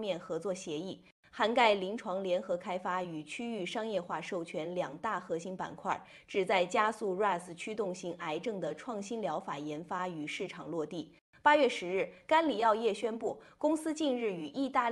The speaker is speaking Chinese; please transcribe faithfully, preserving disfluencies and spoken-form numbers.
面合作协议，涵盖临床联合开发与区域商业化授权两大核心板块，旨在加速 R A S 驱动性癌症的创新疗法研发与市场落地。八月十日，甘李药业宣布，公司近日与意大利